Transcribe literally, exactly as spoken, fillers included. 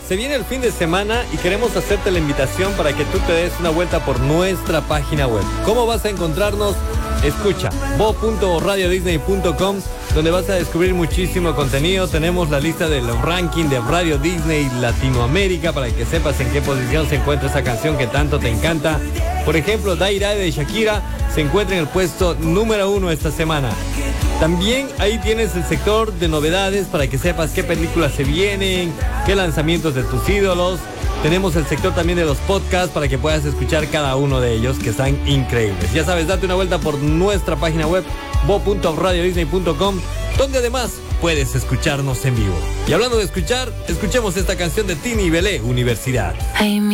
se viene el fin de semana y queremos hacerte la invitación para que tú te des una vuelta por nuestra página web. ¿Cómo vas a encontrarnos? Escucha, bo punto radio disney punto com, donde vas a descubrir muchísimo contenido. Tenemos la lista de los rankings de Radio Disney Latinoamérica para que sepas en qué posición se encuentra esa canción que tanto te encanta. Por ejemplo, Daira de Shakira se encuentra en el puesto número uno esta semana. También ahí tienes el sector de novedades para que sepas qué películas se vienen, qué lanzamientos de tus ídolos. Tenemos el sector también de los podcasts para que puedas escuchar cada uno de ellos, que están increíbles. Ya sabes, date una vuelta por nuestra página web, bo punto radio disney punto com, donde además puedes escucharnos en vivo. Y hablando de escuchar, escuchemos esta canción de Tini Belé, Universidad.